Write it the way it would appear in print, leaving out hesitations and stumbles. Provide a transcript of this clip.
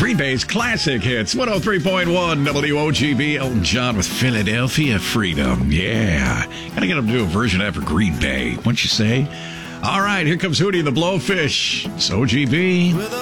Green Bay's classic hits, 103.1 WOGB, Elton John with Philadelphia Freedom. Yeah. Gotta get him to do a version of that for Green Bay, wouldn't you say? All right, here comes Hootie and the Blowfish. It's OGB.